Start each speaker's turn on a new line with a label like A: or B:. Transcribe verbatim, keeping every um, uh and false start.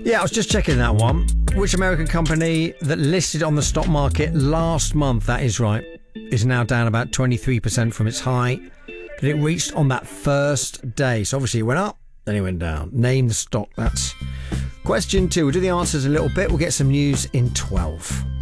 A: Yeah, I was just checking that one. Which American company that listed on the stock market last month, that is right, is now down about twenty-three percent from its high that it reached on that first day. So obviously it went up, then it went down. Name the stock. That's question two. We'll do the answers a little bit. We'll get some news in twelve.